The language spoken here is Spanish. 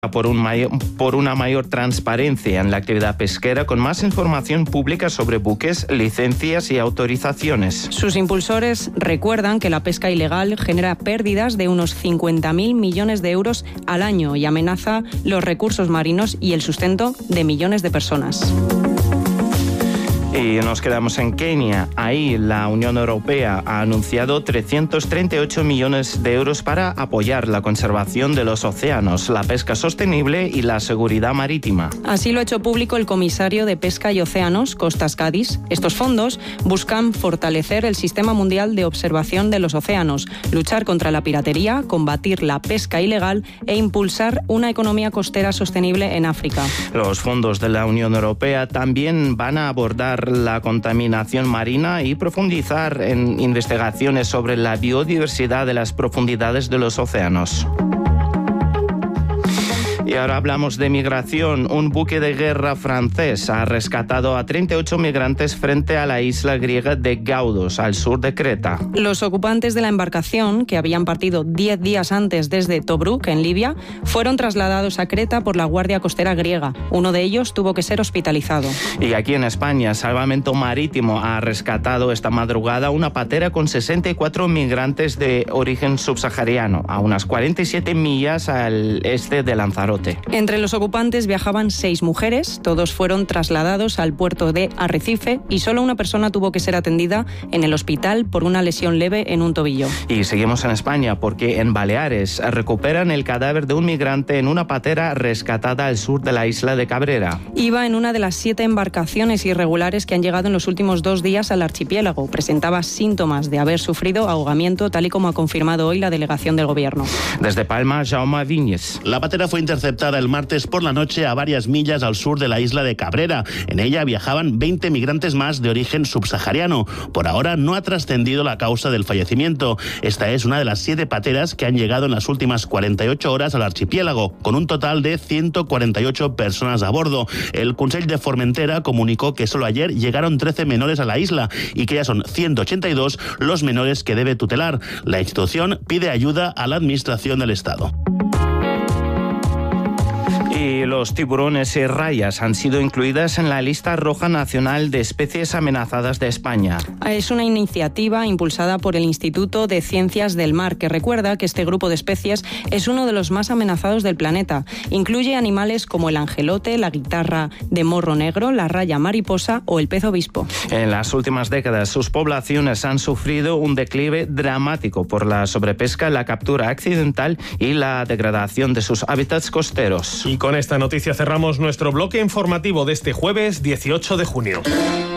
por una mayor transparencia en la actividad pesquera, con más información pública sobre buques, licencias y autorizaciones. Sus impulsores recuerdan que la pesca ilegal genera pérdidas de unos 50.000 millones de euros al año y amenaza los recursos marinos y el sustento de millones de personas. Y nos quedamos en Kenia. Ahí la Unión Europea ha anunciado 338 millones de euros para apoyar la conservación de los océanos, la pesca sostenible y la seguridad marítima. Así lo ha hecho público el comisario de Pesca y Océanos, Costas Cádiz. Estos fondos buscan fortalecer el sistema mundial de observación de los océanos, luchar contra la piratería, combatir la pesca ilegal e impulsar una economía costera sostenible en África. Los fondos de la Unión Europea también van a abordar la contaminación marina y profundizar en investigaciones sobre la biodiversidad de las profundidades de los océanos. Y ahora hablamos de migración. Un buque de guerra francés ha rescatado a 38 migrantes frente a la isla griega de Gaudos, al sur de Creta. Los ocupantes de la embarcación, que habían partido 10 días antes desde Tobruk, en Libia, fueron trasladados a Creta por la Guardia Costera griega. Uno de ellos tuvo que ser hospitalizado. Y aquí en España, Salvamento Marítimo ha rescatado esta madrugada una patera con 64 migrantes de origen subsahariano, a unas 47 millas al este de Lanzarote. Entre los ocupantes viajaban 6 mujeres, todos fueron trasladados al puerto de Arrecife y solo una persona tuvo que ser atendida en el hospital por una lesión leve en un tobillo. Y seguimos en España porque en Baleares recuperan el cadáver de un migrante en una patera rescatada al sur de la isla de Cabrera. Iba en una de las 7 embarcaciones irregulares que han llegado en los últimos 2 días al archipiélago. Presentaba síntomas de haber sufrido ahogamiento, tal y como ha confirmado hoy la delegación del Gobierno. Desde Palma, Jaume Viñes. La patera fue interceptada el martes por la noche a varias millas al sur de la isla de Cabrera. En ella viajaban 20 migrantes más de origen subsahariano. Por ahora no ha trascendido la causa del fallecimiento. Esta es una de las 7 pateras que han llegado en las últimas 48 horas al archipiélago, con un total de 148 personas a bordo. El Consell de Formentera comunicó que solo ayer llegaron 13 menores a la isla y que ya son 182 los menores que debe tutelar. La institución pide ayuda a la Administración del Estado. Y los tiburones y rayas han sido incluidas en la lista roja nacional de especies amenazadas de España. Es una iniciativa impulsada por el Instituto de Ciencias del Mar, que recuerda que este grupo de especies es uno de los más amenazados del planeta. Incluye animales como el angelote, la guitarra de morro negro, la raya mariposa o el pez obispo. En las últimas décadas, sus poblaciones han sufrido un declive dramático por la sobrepesca, la captura accidental y la degradación de sus hábitats costeros. Y con esta noticia cerramos nuestro bloque informativo de este jueves 18 de junio.